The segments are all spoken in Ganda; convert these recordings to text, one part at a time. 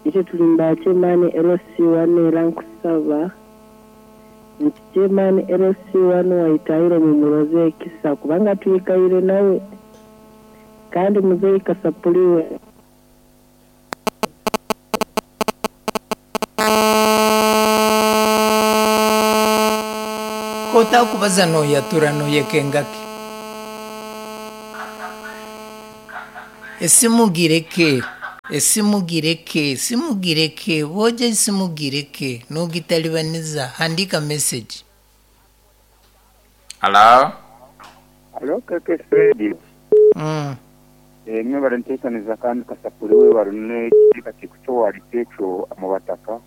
icyo tulimba chemani LC1 rankusaba chemani LC1 wayitayire mu muroze kisa kubanga tuyikayire nawe kandi muzeyi kasapuliwe kota kubaza no yaturano yekengaki simugireke woje simugireke nugitalibaniza andika message. Hello kake Freddy mwe barantekaniza kandi kasapuliwe barune kati kuchowari techo amubataka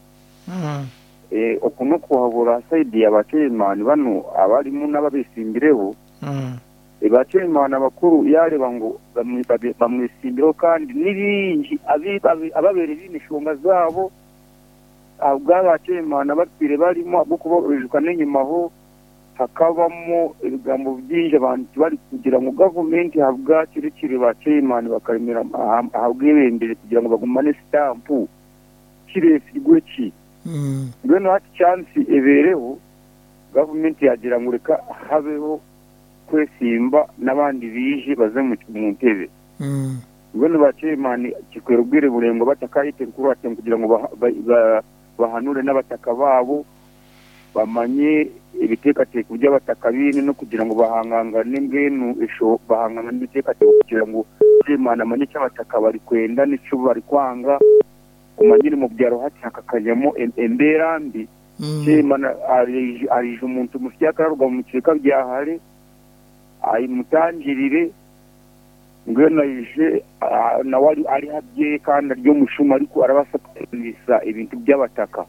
okuno kuhabura side y'abachemani bano abalimu n'ababisimbireho abachemani abakuru yale bango bamwisimbireho kandi nibingi ababere binishonga zabo abw'abachemani abapire barimo abukubo ejukane nyimaho hakabamo ibigambo byinshi abantu bari kugira ngo government habwa kirekire bachemani bakarimira ahabwebendere kugira ngo bagumane stamp kiresigwe ki Ngweno hati chance ebereho government yagira ngo reka habeho kwesimba nabandi bije baze mu ntebe ngweno bachemani kikwerubwire burengo batakayite nkuru ate kugira ngo bahanure n'abataka babo bamanye ibitekateko by'abatakabini no kugira ngo bahangangane ngenu isho bahangangane ibitekateko kugira ngo Imana amanye cy'abataka bari kwenda n'icyo bari kwanga umanyiri mu byaro hati hakakanyamo emberambi Imana arije umuntu mushyakararuga mu kireka byahare ayimutangirire ngweno yije nawari ari habye kandi ryo mushuma ariko arabasakiriza ibintu by'abataka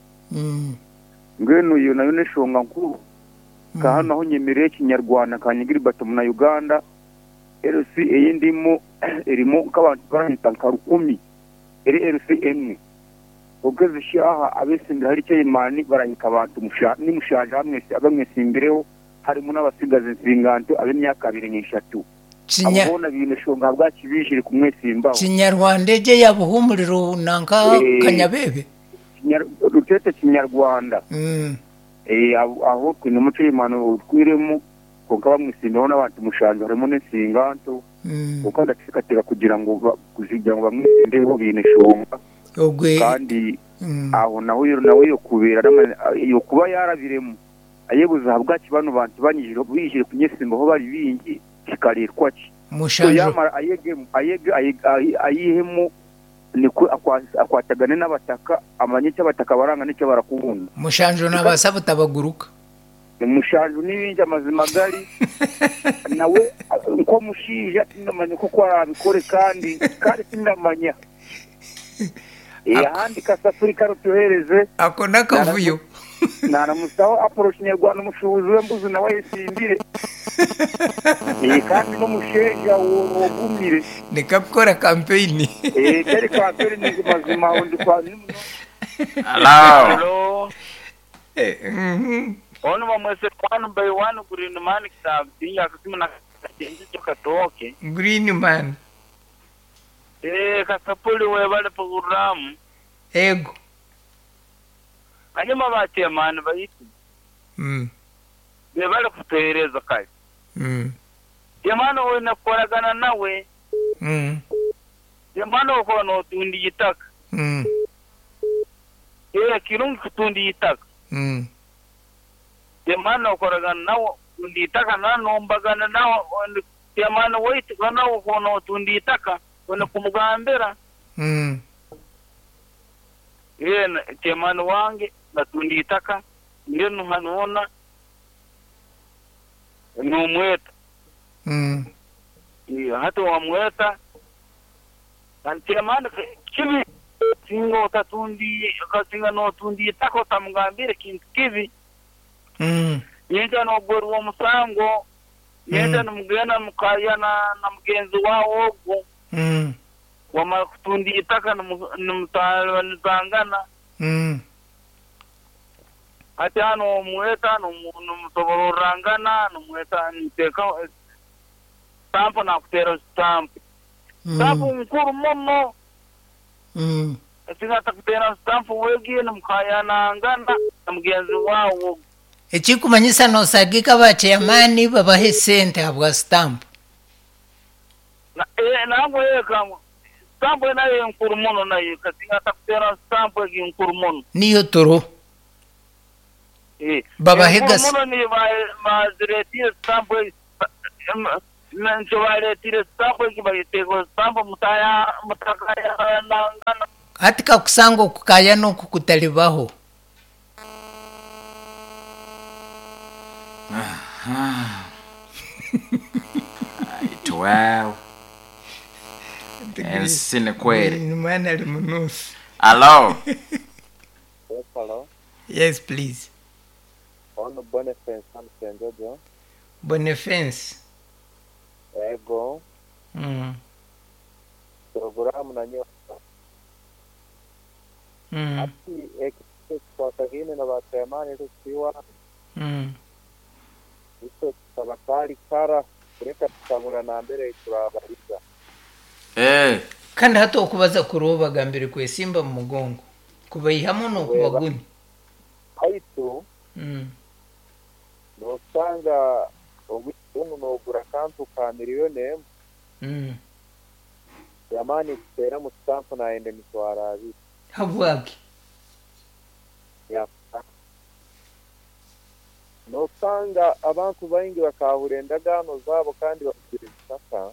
ngweno yo nayo neshonga nkuru kahano aho nyemereye kinyarwanda kanyigira batomu na Uganda RC eyindimo erimo kabantu barahita nkarukumi RC1 ugeze shaha abesinga hari cyo imani barahika abantu mushaje hamwe abamwesimbireho harimo n'abasigaze nsinganto ab'imyaka 2-3 abona bineshonga bwakibishire kumwesimbaho Kinyarwanda eje yabuhumuriro nanka kanyabebe rutete kinyarwanda aho kwino muco y'imano twiremo kuko bamwisimbaho n'abantu mushaje harimo n'insinganto kuko ndakikatira kugira ngo bamwisimbeho bineshonga kandi aho nawe yo kubera yo kuba yarabiremo ayebuza habwaki bano bantu banyijiro bijire kunyesimbaho bari bingi kikarirwa ki yamara ayihemo niko akwatagane n'abataka amanye cy'abataka baranga n'icyo barakubunda mushanjo n'abasaba tabaguruka mushanjo n'ibinja mazima gari nawe uko mushija ndamanye ko arabikore kandi sindamanya ahandi kasafuri karutuhereze ako nakavuyo naramusaho approach nyarwanda mushubuzi w'embuzi nawe yisimbire kandi no musheja wogumire nikakora campaign kari campaign mazima undi kwa Hello ono bamwese one by one green man kitabinga kusimana cyo katoke green man kasapuli we bale program ego hanyuma bachemani bayiti be bale kutereza kai jamano we nakoragana nawe jamano ko no tundi yitaka kirungi kutundi yitaka jamano koragana nawe tundi yitaka nanombagana nawe jamano we tikana ko no tundi yitaka wana kumugambera chemani wange natunditaka ngeno hanona numweta hata wamweta kandi chemani kibi singo tatundi kasinga no tunditaka tamugambire kintu kibi nyenda no goro wa musango nyenda numugena mukayana na mugenzi wawo ogwo wama kutundi itaka n'umutangana ati hano mweta n'umutobororangana n'umweta niteka stampo na kutera stampo mkuru muno Singata kutera stamp wegi namkayanangana na mugenzi wawo. Ekikumanyisa nosagika bachairman babahe sente habwa stamp. Nango yeka stamp nayo nkurumono nayo kasingata kutera stamp wegi nkurumono. Niyo toro. Babahe gas. Nkurumono ni ba diretire stamp wegi nanchobale tire stamp wegi bayitego stamp mutakaya nangana. Atika kusango kukaya no kukutalibaho. Wow. Sine kweli. Mwana limunusu. Hello. Yes, hello. Yes, please. On the Boniface, I'm Jojo. Boniface. Ego. Programu na nyo. Ati kwa kagine na batemani tukiwa. Ito tabakari kara kureka tutabura na mbere turabariza. Kandi hato okubaza kuroba gambere kwesimba mu mugongo. Kubayihamu no kubaguni. Aitu. No sanga umuntu no gura kantu ka miliyoni. Yamani tera mu stamp na ende mitwara abi. Habwaki. Ya. No sanga abantu bayingi bakahurenda gano zabo kandi bakugirira saka.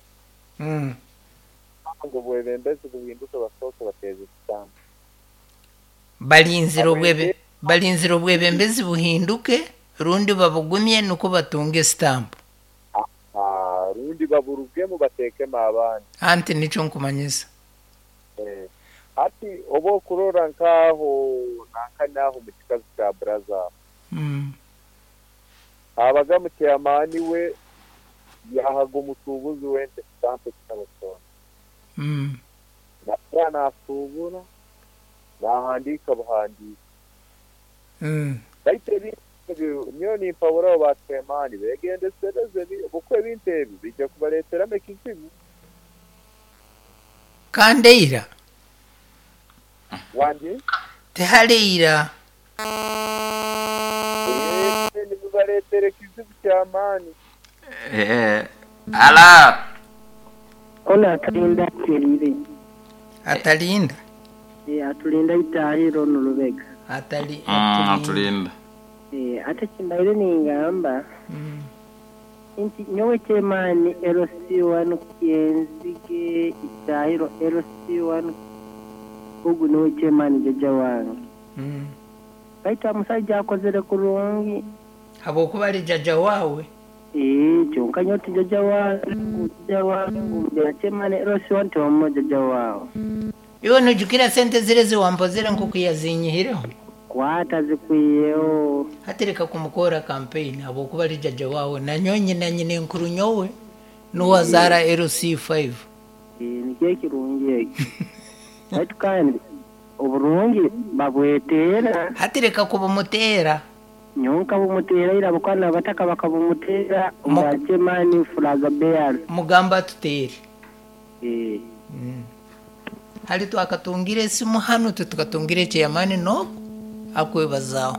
Ngo bwebembeze buhinduke basoke bateze stamp. Balinziro bwebembeze buhinduke rundi babugumye nuko batunge stamp. Rundi baburugemo batekemo abandi. Anti nico nkumanyisa. Ati obo kurora nkaho nakanaho mu kikazi cya braza. Abagamuteye amani we yahaga umutubuzi wende stamp cy'abasoro. Na asubura nahandika buhandika. Baiteri niyo ni pawuro batemani begende sereze bukwe bintebi bijya kubaletera mekizibu. Kandeira. Wanje? Tehareira. Ni baletere kizibu cyamani. Ala. Ona atalinda kirire. Atalinda. Atulinda itahiro nulubega. Atulinda. Ate kimbaire ningamba. Inti nyowe chemani LC1 kienzige itahiro LC1 ugu nyowe chemani jaja wange. Kaita musajja akozere kurungi. Habo kuba ali jaja wawe. Chonka nyoti jaja wange chemani LC1 tomo jaja wawe. Iwe nujukira sente zile ziwambozera nkuku yazinyihireho. Kwata zikwiyeho. Hatireka kumukora campaign abo kuba ali jaja wawe na nyine nkuru nyowe nuwazara LC5. Nikiye kirungi. Ati kandi uburungi babwetera. Hatireka kubumutera. Nyonka bumutera ira bakwana bataka bakabumutera umachemani flaga bear. Mugamba tutere. Hali tu akatungire simu hano tukatungire cheyamani no akwebazaho.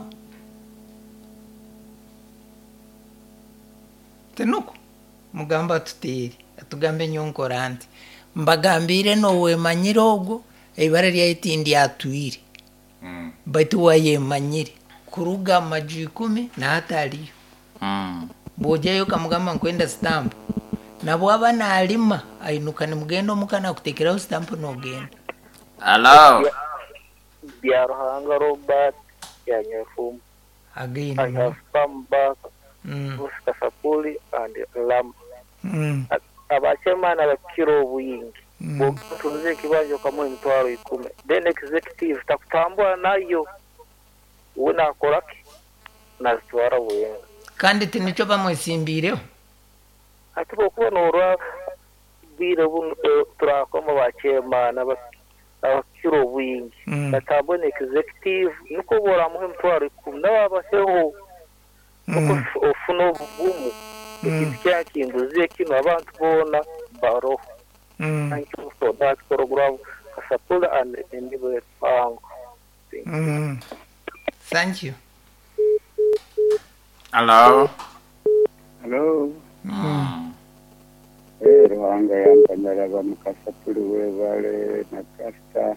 Tenuko mugamba tutere atugambe nyonkorante mbagambire no we manyirogo ibara lya itindi atwire. Baitu waye manyire kuruga maji 10 na hatali. Bojayo kamugamba nkwenda stamp. Nabo abana alima ainukane mugendo mukana kutekera stamp no genda. Hello. Biarhanga Robert ya Nyefum. Again. I have come back. Mustafa and Lam. Abachemana bakiro buyingi. Tuze kibanjo kamwe mtwaro 10. Then executive takutambwa nayo. Una koraki na twara buyingi. Kandi tinicho bamwesimbireho. Atuko kubona ura biro turakoma bachemana abakiro buyingi. Batambone executive nuko bora muhe mtwaro 10 n'abaseho. Ofuno bumu. Ikitya kinduze kino abantu bona baro. Thank you for that program. Kasapula and Indibu Pang. Thank you. Hello. Hello. Rwanga yampanyara bamukasapulu webale na kasta.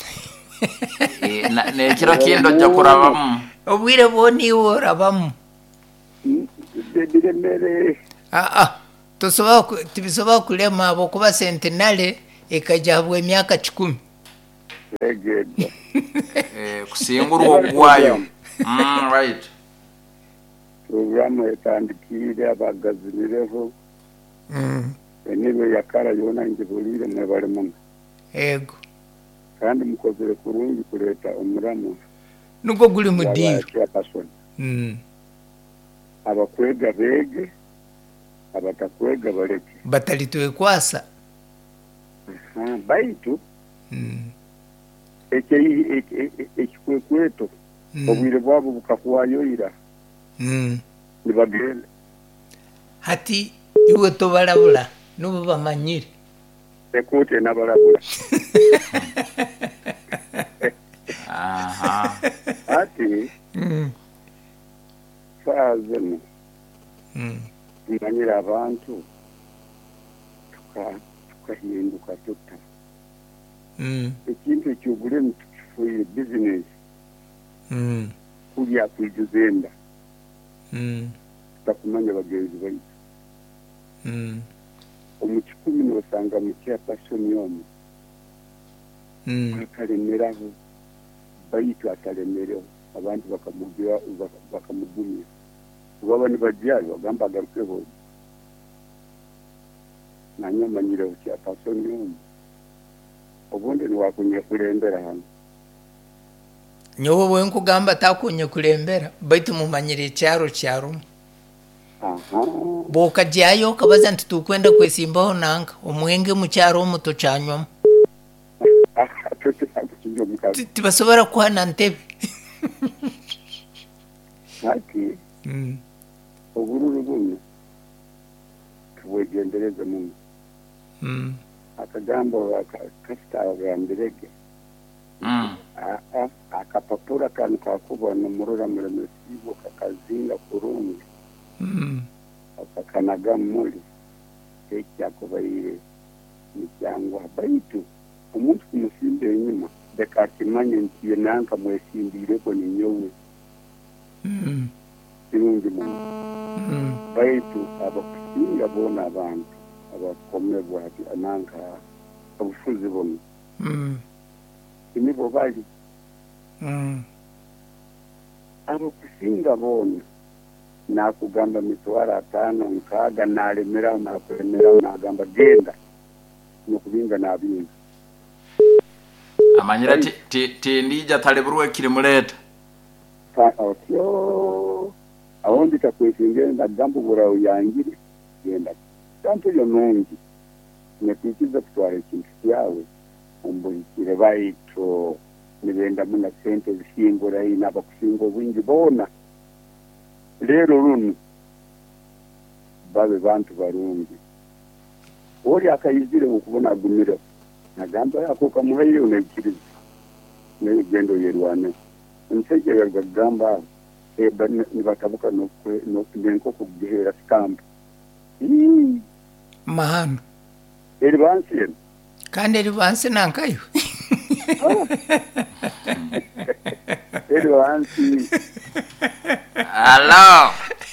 Nekiro kindo jya kurabamu. Obwire boni orabamu. Ndebiremere. Tubisoba kulema abo kuba centenale ekajja habwe emyaka 10. Egedda. Kusingura ogwayo. Right. Programu etandikire abagazimireho. Nibe yakara yona njibulire mwebale mama. Ego. Kandi mukozere kurungi kuleta omuramu. Nuko guli mudiyo. Abakwega bege, abatakwega baleke. Batalituwe kwasa. Baitu. Ekikwekweto. Obwire bwabo bukakuwayoira. Nibagenda. Hati iwe tobalabula nubo bamanyire. Ekote nabalabula. Ati fazemo manyira abantu tukahinduka tuta ekintu ekyogule mutukifuye business kulya kwijuzenda takumanya bagenzi baitu omukikumi nosanga mukyapasoni omu akalemeraho baitu atalemereho abantu bakamugumya ubaba nibajyayo bagamba agarukeho nanyamanyire ukyapasoni omu obundi niwakunye kulembera hano nyowe bwe nkugamba takunye kulembera baitu mumanyire cyaro cyaro boka jyayo kabaza nti tukwenda kwesimbaho nanga omwenge mu cyaro omuto cyanywa tibasobora kuhana ntebe hati ubururu bumwe tuwegendereze mu akagambo kasitagambirege akapapura kantu kakubona umurura muremesibo kakazinga kurungi akakanaga muri ekyakubaire nicyangwa baitu umuntu kumusimbira inyuma bekakimanye nti yenanka mwesimbireko ni nyowe kirungi muntu baitu abakusinga bona abantu abakomebwa ati ananka obufuzi bono nibo bali abakusinga bona nakugamba mitwara 5 nkaga nalemeraho nakulemeraho nagamba genda nokubinga nabinga amanyira ndija taleburwe kiri muleta ahondi takwesingera ndagamba ubura uyangire genda tanto yo nongi nekikiza kutwara ikintu cyawe umbulikire baito nibenda muna sente zishingura ina bakusingo wingi bona lero runo babe bantu barungi ori akayizire ukubona agumira nagamba yako kamuhaye unekiriza negendo yerwane nsege yagamba nibatabuka nokwenko kugihera stamp mahano eribansi kandi eribansi nankayo eribansi hello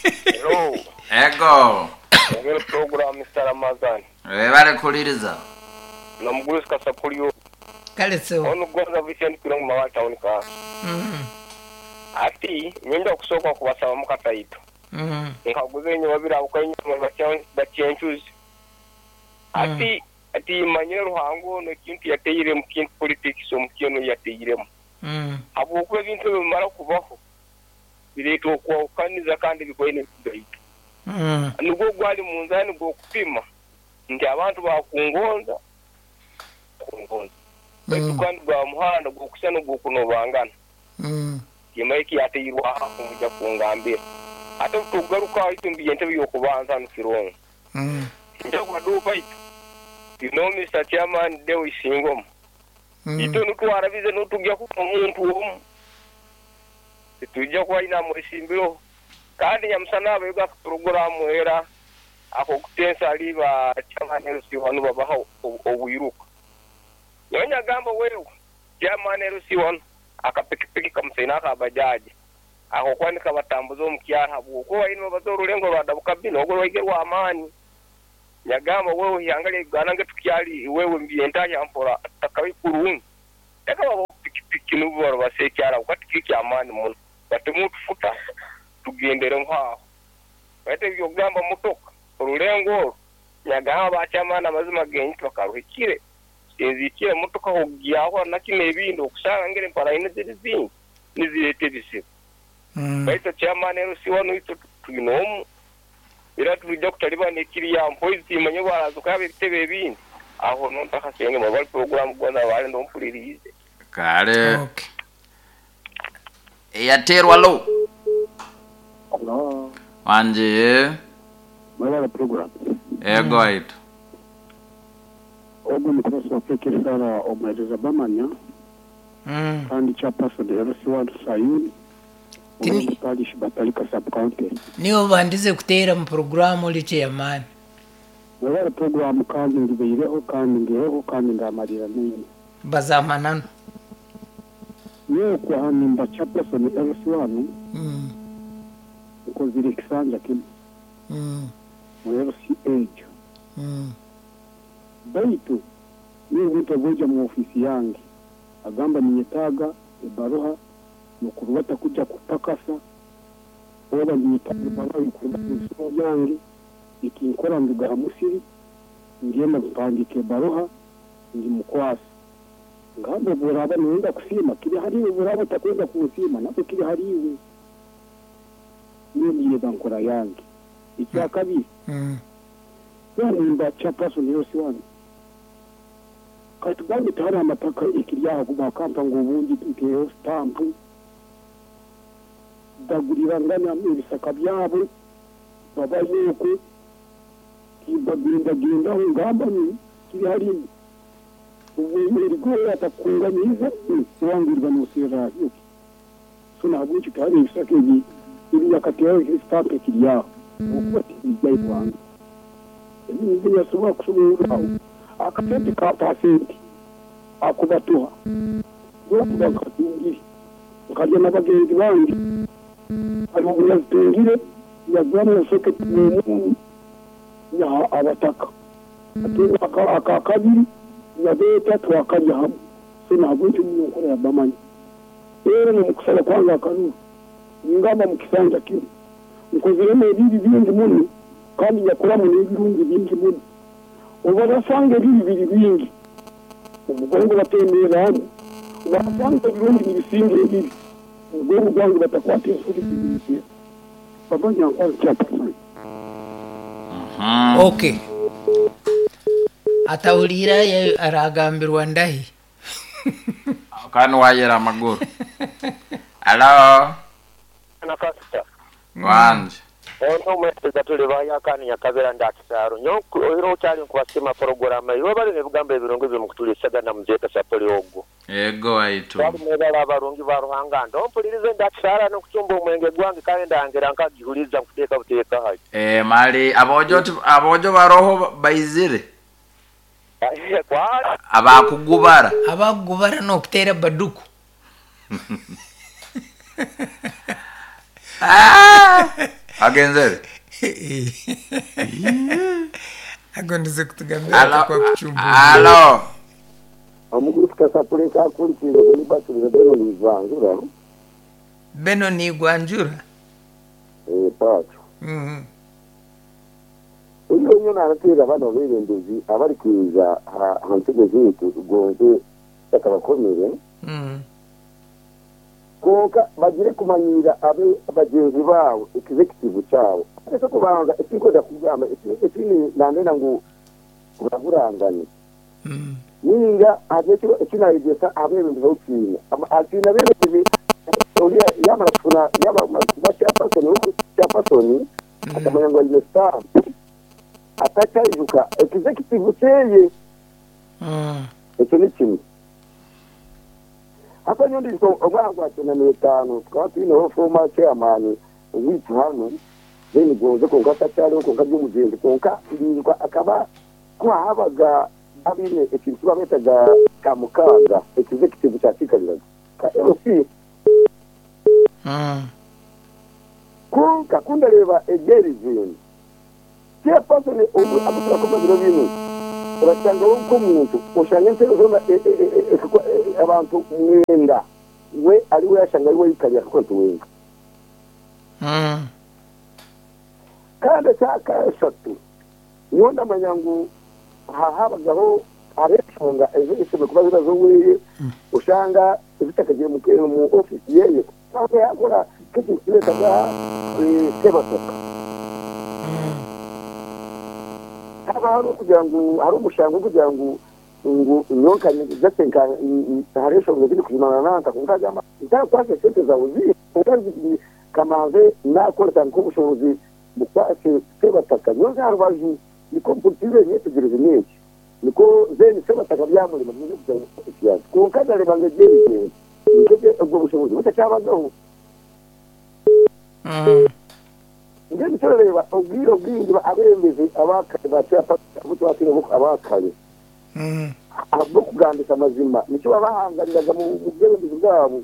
ego ngel program Mr. Ramazan bale kuliriza namugurus kasapulyo kale so onu gwaza Vincent Kirong mawata unika ati nyenda kusoka kubasaba mukataito nkaguze nyo babira ukanyo bacyenchuzi ati manyero ruhango no kintu yateyire mu kintu politics omukino yateyiremo abuko bintu bimara kubaho bireto kwa kaniza kandi bikoine kugaita nugo gwali munzani go kupima ndi abantu bakungonza kandi bwa muhanda go kusana go kuno bangana yemaiki yateyirwa kumujya kungambira ate tugaruka itumbiye ntebe yo kubanza nukirongo ndio kwa do fight you know Mr. Chairman Dewi Singom ito nutwara bize nutujja ku omuntu omu tujja kuwaina mu isimbiro kandi nyamusana abega program era ako kutensa aliba chairman LC wanu babaha obuyiruka yonya gamba wewe chairman LC wanu akapikipiki kamusena akabajaji ako kwanika batambuzo omukyara bwoko waino bazorulengo lwadabuka bino ogwo lwagerwa amani nyagamba wewe yangale ganange tukyali wewe mbiyentanya mpora takabikurungu eka babo pikipiki n'ubwo basekyara ukatikiki amani muno batimutufuta tugendere nkwaho bate byo gamba mutoka urulengo nyagamba bachamana amazima genyi twakaruhikire sinzikire mutoka hogyaho nakine ebindi okusanga ngere mpara ine zirizingi nizirete bise baita chairman LC wanu ito twinomu era tujja kutaliba nekiri ya mpoizi manyo barazuka bitebe ebindi aho nontaka senge mobile program gona wale ndompulirize kale okay yaterwa lo hello anje mala program go ahead obu mikoso fikisana omweza bamanya kandi chapaso de RC1 Sayuni Tini palish batalika sub county niyo bandize kutera mu program lice yamani mala program kandi ngibeyireho kandi ngeho kandi ndamarira nini bazamanano niyo kwa hanimba chapaso de RC1 uko ziri kisanja kim mu RC8 baitu niyo utagoja mu ofisi yangi agamba niyetaga ibaruha nukurubata kuja kutakasa oba niyetaga ibaruha yukurubata yangi ikinkora nduga musiri ngenda kupandika ibaruha ndi mukwasa ngamba buraba nenda kusima kiri hariwe buraba takwenda kusima nako kiri hariwe niyo bankora yangi icyakabiri nimba chapaso niyo siwani katugambe tari amataka ikiryaho kubakampa ngo ubundi tukeho stamp dagurira ngana ibisaka byabo baba yuko kibagenda ngamba ni kiri hari ubundi rwo atakunganiza wangirwa no sera yuko sona buci tari ibisaka ibi yakatiyo stamp kiryaho ubati bijya kwanga ni yasoba kusubura akatete ka pasenti akubatuha ngokuba katungiri ukajya nabagenzi bandi abo yazitungire yazana soke mu ya abataka atunga akakabiri yabeta twakajya hamwe sina buntu n'ukora yabamanya rero mu kusala kwanga kanu ngamba mu kisanja kiri mukozere mu bindi muno kandi yakora mu n'ibirungi bingi muno ubasanga bibiri bingi umugongo batembera hano ubasanga ibirungi bisinge bibi umugongo gwangu batakwate suri bibi babanya kwa chapa okay atawulira aragambirwa ndahi kana wayera maguru hello nakasta wanje ono mwese tuli bayakani yakabera ndakisaro nyoko iro cyali kubasima program yo bari nebugambe birongo byo mukutulishaga na muzeka sapoli ogwo ego aito bamwera abarongi baruhanga ndompulirize ndakisara no kutumba umwenge gwange kandi ndangera nkagihuriza kuteka buteka hayi mali abojo baroho bayizire kwa abakugubara no kutera baduku agenzere agondize kutugambira kwa kuchumba allo amugufika sapole ka kulitiro bali batulira beno ni gwanjura pacho uyo nyona aratera bano berendozi abari kwiza hantege zitu gonze takabakomere koka bagire kumanyira abagenzi bawo executive cyawo ariko kubanza ikiko da kugamba ikini nandena ngo uraburanganye ninga ajecho ikinayigesa abere ndokina akina bere olia yamara kuna yaba cyapasoni akamanya ngo ni star atachajuka executive cyeye icyo ni kimwe hapa nyondi so obangwa tena ni 5 tukaba twino former chairman witu hano then goze ko ngata cyaro ko ngabyo mugenzi ko ndizwa akaba ko habaga abine ikintu bametaga kamukaga executive cyakikalira ka LC ko kakunda reba egeri zini cya pasone ubu amutura ko maziro bino urasanga ko umuntu ushanga ntero zona abantu mwenda we ari we yashanga ari we yikalira ko tuwenga kandi cyaka eshatu yonda manyangu hahabagaho arefunga ejo isebe kuba birazo we ushanga zitakagiye mu office yeye kandi yakora kiti kireta ga sebasoka abantu kugira ngo hari umushango kugira ngo nyonkanye zatenka haresho ngiri kuzimana nanta kunkajama ntakwase sente za uzi ukazi kamaze nakora ko ubushobozi bukwase sebataka nyonza harwaje niko mputire yetegereze niki niko zeni sebataka byamuri mu byo kugira ko kaza rebanga gere niko ubwo bushobozi butacyabagaho ngeni soreba ubwiro bwindi abemeze abakare bacyapa butwatire buko abakare abo kugandika amazima nicyo babahangariraga mu bwemezi bwabo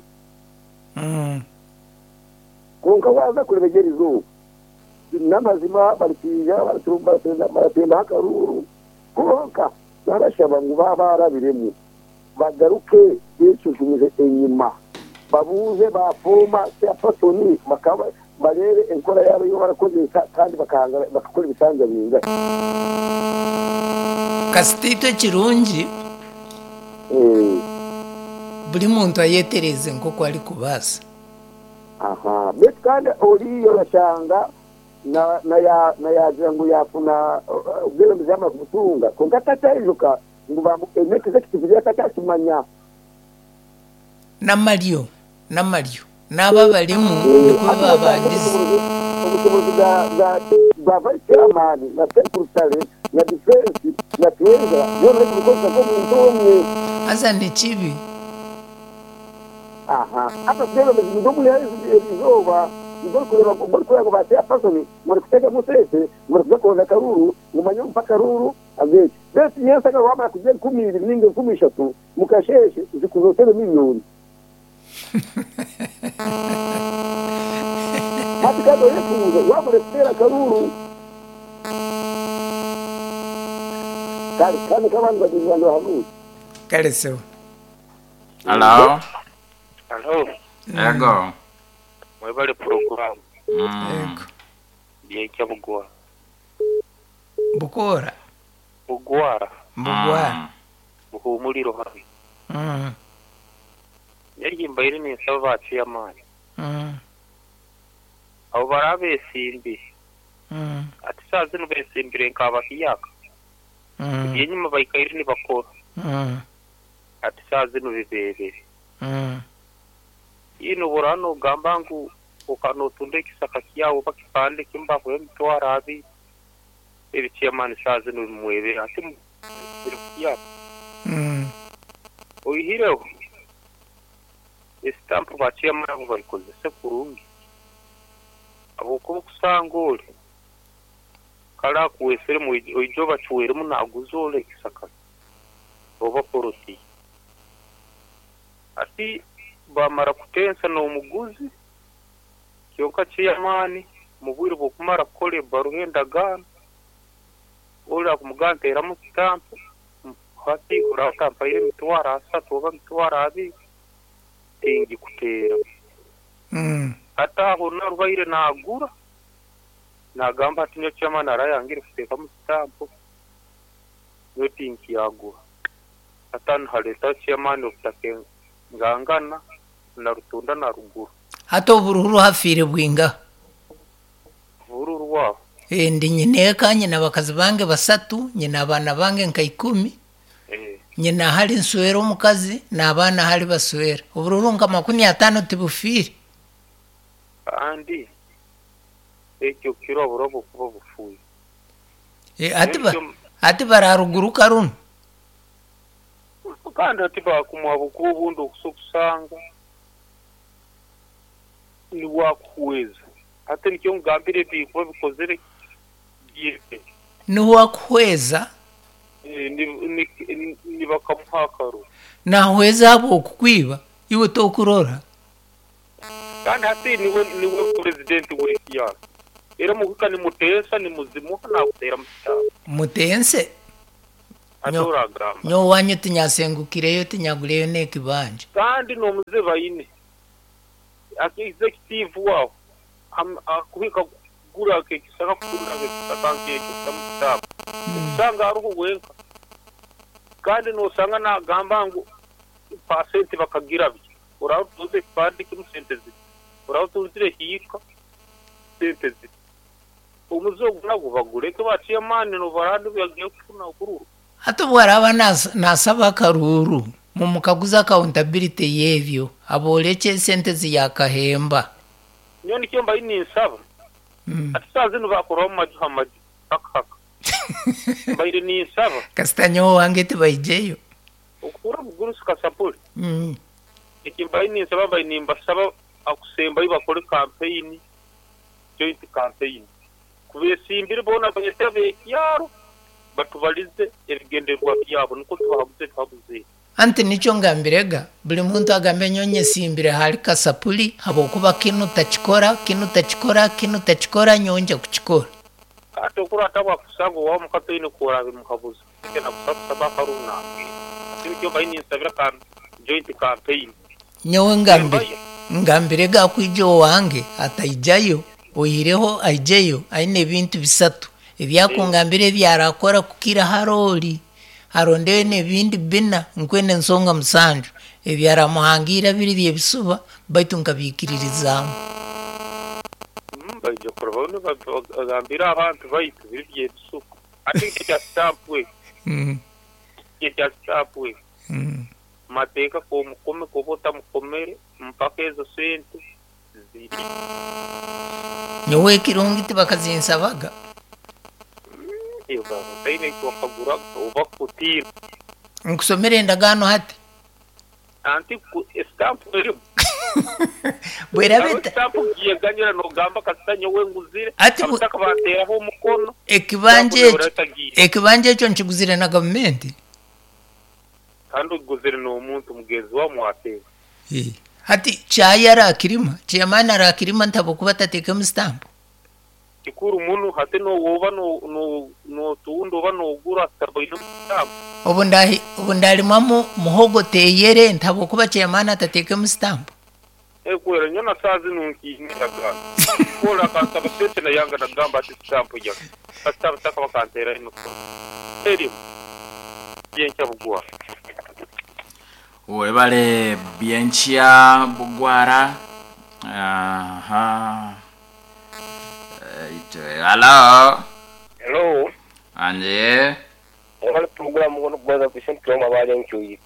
konka waza kurebegera izuba n'amazima baritiya baratemba hakaruru konka barashaba ngo barabiremo bagaruke yicujumije inyuma babuze bafoma cyapatoni bakaba barere enkora yabo yo barakoze kandi bakakora ibisanzwe binga kasitito kirungi buri muntu ayetereze nk'uko ari kubasa aha bet kandi oriyo rashanga na yagira ngo yafuna ubwero bizama kutunga ko gatatayiruka ngo bamuke executive yakatakimanya na Mario naba barimu niko babagize ubuyobozi bwa vice chairman na secretary na defense na tweza yone kukosa ko muntomwe asa ni chibi aha hata bero mzidomu ya izoba ngo batya pasoni muri kutega musese muri kuzakoza karuru mumanyo mpaka karuru abeje bese yensa ka wama kujye 10 ninge 13 mukasheshe zikuzotele milioni hati kado yefuza wamure kutera karuru kali kabantu badizando hamu kale so Hello. Hello. Ego. Mwebale program. Ego. Yeka bugwa. Bukora. Bugwara. Buhumuliro habi. Yari mbayire ni salvati ya mani. Abo barabe simbi. Ati sazi no besimbire nkaba kiyaka. Yenyuma bayikaire ni bakora. Ati sazi no bibebe. Ino borano gambangu ukanotunde kisaka kiyawo bakipande kimbaho emtwara abi ebicyamani sazi no mwebe ati ya oyihireho estampo bacyamani barikoze se kurungi abo ko kusangole kala kuwesere mu ojo bacuwere mu naguzole kisaka oba poroti ati bamara kutensa no muguzi kyoka cyamani mubwire bokumara kole baruhenda gana ora kumugantera mu stampo hati urata paire mitwara asatu oba mitwara abi tingi kutera hata hona rubaire nagura nagamba ati nyo cyamani arayangire kuteka mu stampo yo tingi yagura hata nhaleta cyamani utakenga ngangana na rutunda na ruguru hato bururu hafire bwinga bururu wa ndi nyine kanye nabakazi bange basatu nyina abana bange nka 10 nyina hali nswero mukazi na abana hali baswera ubururu nka 50 tibufire andi ekyo kiro burobo kuba bufuye ati bararuguru karun kandi ati bakumuha kuba ubundi okusokusanga ni wakuweza ate nicyo ngambire bikuba bikozere yebe ni wakuweza ni bakamuhakaro nahweza abo okukwiba iwe tokurora kandi hati niwe president w'ikiyana era mukuka ni mutesa ni muzimu nakutera mutaba mutense atoragamba nyo wanyu tinyasengukireyo tinyagureyo nekibanje kandi nomuze bayine executive wao akubika gura ke kisaka kugura ke sakanke kisamutaba usanga ari uwenka kandi no sanga na gamba ngo percent bakagira byo urautuze kandi kimusenteze urautuze hika senteze umuzogo nabo bagure ke baciye mane no barandi byagiye kufuna kururu hato bwaraba nasaba karuru mu mukaguza accountability yevyo aboleke sentezi yakahemba nyo nikyo mbayi ni nsaba atisaze no bakora mu maji akaka mbayi ni nsaba kastanyo wange tibayijeyo ukura buguru sikasapuri ikimbayi ni nsaba bayi nimba saba akusemba ibakore campaign joint campaign kubesimbire bona banyetebe yaro batubalize ebigenderwa byabo nuko tubabuze ante nicho ngambirega buli muntu agambe nyonye simbire hali kasapuli habo kuba kinu tachikora nyonje kuchikora ato kura atawa kusango wa mukatine kora mukabuza kena kusaba karuna sinjo bayini sabira kan joint campaign nyewe ngambirega kwijo wange ataijayo oyireho aijeyo aine bintu bisatu ebyakungambire byarakora kukira haroli harondewe nebindi bina nkwene nsonga musanju ebyaramuhangira biri byebisuba baitu nkabikiririzamu baije kurabona bagambira abantu baitu biri byebisuba ati cyastapwe cyastapwe mateka ko mukome ko bota mukomere mpaka ezo sente ziri nyewe kirungiti bakazinsabaga iyo baine ko kagura uba kutira nkusomere endagano hati anti ku stamp eri bwerabeta stamp yeganyira no gamba kastanyo wenguzire ati akabatera ho mukono ekibanje cyo nchiguzire na government kandi uguzire no umuntu mugezi wa mwate hati chayara akirima chiyamana rakirima ntabo kubatateka mu stamp ikuru umuntu hate no woba no tundo bano gura tabayino stamp obundali mamo muhogo teyere ntabo kuba chiyamana tateka mu stamp kwera nyona sazi nunkinyiraga kola kasaba sete na yanga na gamba ati stamp ya kasaba taka bakantera ino eri yencha bugwa webale bienchia bugwara hello anje wale program ngono gwaza kushinto mabale nchuyi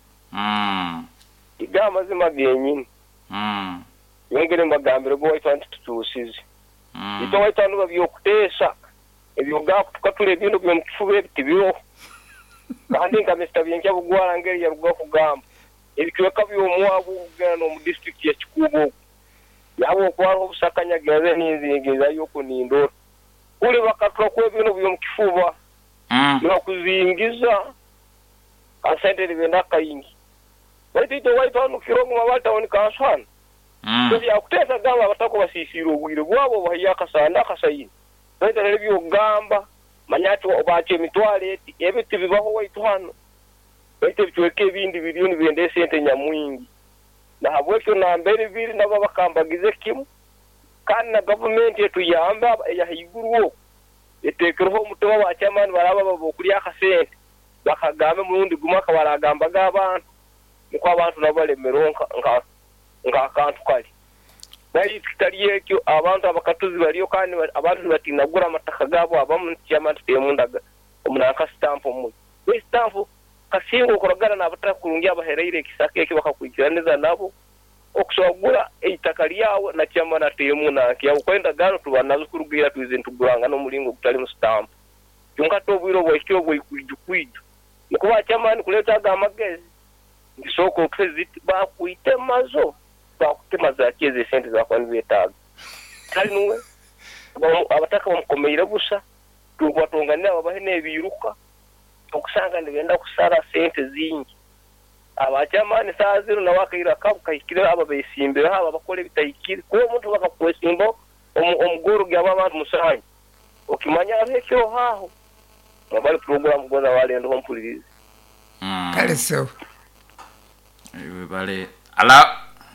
igama zima byenyini yongere mbagambire bo waitantu tutusize ito waitantu babyokutesa ebyo gakutule bino byo mfube bitibyo kandi ngamesta byenja bugwara ngeri ya rugwa kugamba ebikweka byo muwabu gano mu district ya Kikubo yabo kwaro busakanya gaze n'inzigeza yoko nindo uri bakatwa kwe bino byo mkifuba no kuzingiza asente libenda kayingi batito waitantu kirongo mabata onika aswana ya kutesa gamba batako basisiro bwire bwabo bahiyaka sanda kasayini baita lebyo gamba manyatu obache mitwale ebiti bibaho waitwano baita bitweke bindi biliyoni bende sente nyamwingi na habwekyo na mbere biri nabo bakambagize kimu kandi na government yetu yamba ya higuruwo etekereho mutoba wa chamani baraba babokuri akasente bakagambe murundi gumaka baragamba gabantu nuko abantu nabalemeronka nga akantu kali bali kitaliekyo abantu abakatuzi baliyo kandi abantu batinagura amataka gabo abamu cyama temundaga umunaka stamp mu stamp kasingo koragana nabataka kurungi abahereire kisakeke bakakwikiraniza nabo okusogura eitakali yawo na cyama na temuna kiya kwenda gano tubanazo kurugira twizintu guranga no mulingo kutali mu stamp cyonka tobwiro bwekyo bwikwijukwijo nikuba cyama ni kuleta gamagezi isoko president bakuitemazo bakutemaza keze sente za kwani betaga kali nuwe abataka bamukomeira gusa tubatonganira abahene biruka okusanga ndegenda kusara sente zingi abajamani saziro na wakaira kabukayikira aba bayisimbira aba bakole bitayikira ko umuntu bakakwesimbo omugoro gy'abantu musanyi okimanya abekyo haho mobile program goza wale ndo mpulirize kale so bale ala